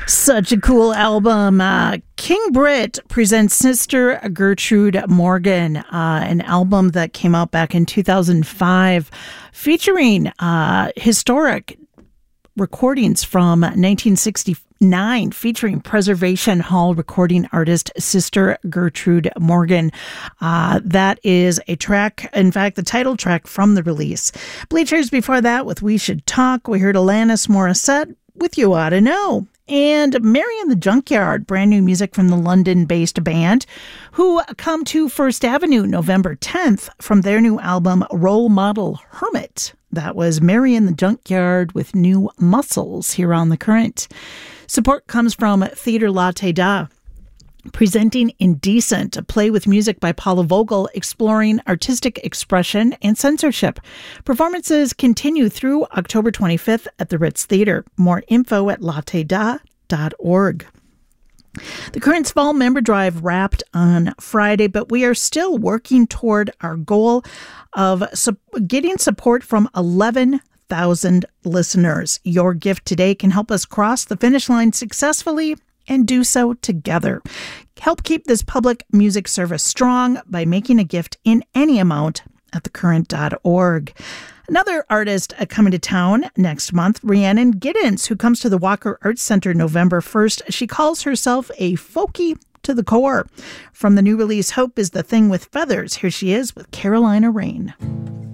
Such a cool album. King Britt presents Sister Gertrude Morgan, an album that came out back in 2005 featuring historic recordings from 1969 featuring Preservation Hall recording artist Sister Gertrude Morgan. That is a track, in fact, the title track from the release. Bleachers before that with We Should Talk. We heard Alanis Morissette with You Oughta Know. And Mary in the Junkyard, brand new music from the London-based band, who come to First Avenue November 10th from their new album, Role Model Hermit. That was Mary in the Junkyard with New Muscles here on The Current. Support comes from Theatre Latte Da, presenting Indecent, a play with music by Paula Vogel exploring artistic expression and censorship. Performances continue through October 25th at the Ritz Theatre. More info at latteda.org. The Current's Fall Member Drive wrapped on Friday, but we are still working toward our goal of getting support from 11,000 listeners. Your gift today can help us cross the finish line successfully and do so together. Help keep this public music service strong by making a gift in any amount at thecurrent.org. Another artist coming to town next month, Rhiannon Giddens, who comes to the Walker Arts Center November 1st. She calls herself a folkie to the core. From the new release, Hope is the Thing with Feathers, here she is with Carolina Rain.